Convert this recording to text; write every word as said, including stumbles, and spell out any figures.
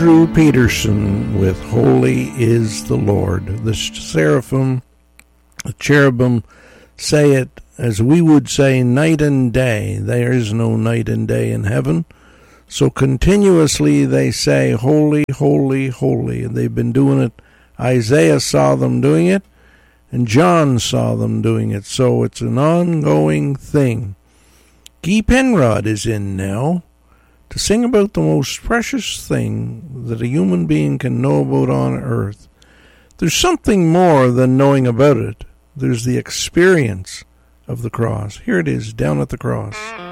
Drew Peterson with Holy is the Lord. The seraphim, the cherubim say it as we would say night and day. There is no night and day in heaven. So continuously they say, holy, holy, holy. And they've been doing it. Isaiah saw them doing it, and John saw them doing it. So it's an ongoing thing. Guy Penrod is in now to sing about the most precious thing that a human being can know about on earth. There's something more than knowing about it. There's the experience of the cross. Here it is, Down at the Cross.